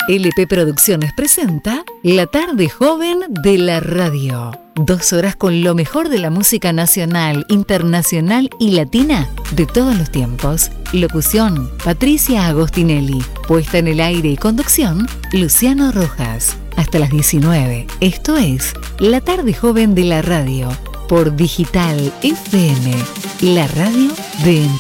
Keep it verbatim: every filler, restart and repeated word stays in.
L P Producciones presenta La Tarde Joven de la Radio. Dos horas con lo mejor de la música nacional, internacional y latina de todos los tiempos. Locución, Patricia Agostinelli. Puesta en el aire y conducción, Luciano Rojas. Hasta las diecinueve. Esto es La Tarde Joven de la Radio. Por Digital F M. La radio de